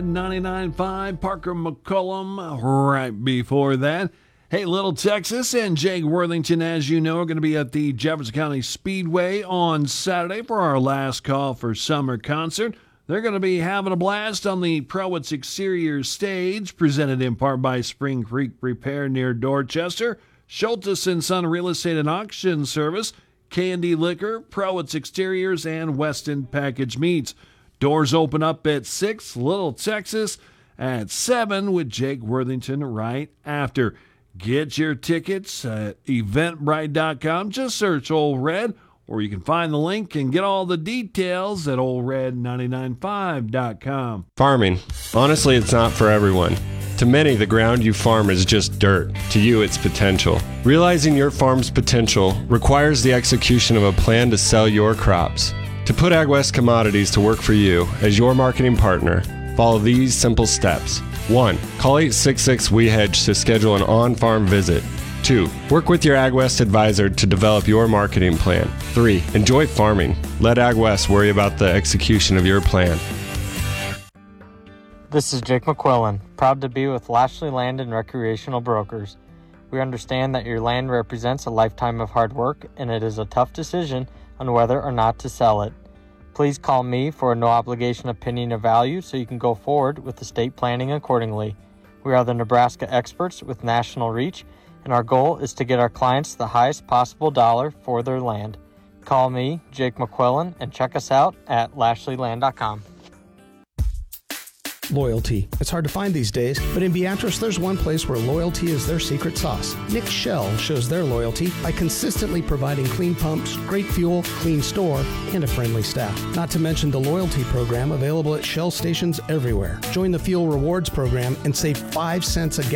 99.5, Parker McCollum right before that. Hey, Little Texas and Jake Worthington, as you know, are going to be at the Jefferson County Speedway on Saturday for our last call for summer concert. They're going to be having a blast on the Prowitz Exterior stage, presented in part by Spring Creek Repair near Dorchester, Schultes & Son Real Estate and Auction Service, Candy Liquor, Prowitz Exteriors, and Weston Package Meats. Doors open up at 6, Little Texas at 7 with Jake Worthington right after. Get your tickets at eventbrite.com. Just search Old Red, or you can find the link and get all the details at oldred995.com. Farming. Honestly, it's not for everyone. To many, the ground you farm is just dirt. To you, it's potential. Realizing your farm's potential requires the execution of a plan to sell your crops. To put AgWest Commodities to work for you as your marketing partner, follow these simple steps. 1. Call 866-WE-HEDGE to schedule an on-farm visit. 2. Work with your AgWest advisor to develop your marketing plan. 3. Enjoy farming. Let AgWest worry about the execution of your plan. This is Jake McQuillan, proud to be with Lashley Land and Recreational Brokers. We understand that your land represents a lifetime of hard work, and it is a tough decision on whether or not to sell it. Please call me for a no-obligation opinion of value so you can go forward with estate planning accordingly. We are the Nebraska experts with national reach, and our goal is to get our clients the highest possible dollar for their land. Call me, Jake McQuillan, and check us out at lashleyland.com. Loyalty. It's hard to find these days, but in Beatrice, there's one place where loyalty is their secret sauce. Nick Shell shows their loyalty by consistently providing clean pumps, great fuel, clean store, and a friendly staff. Not to mention the loyalty program available at Shell stations everywhere. Join the Fuel Rewards program and save 5 cents a gallon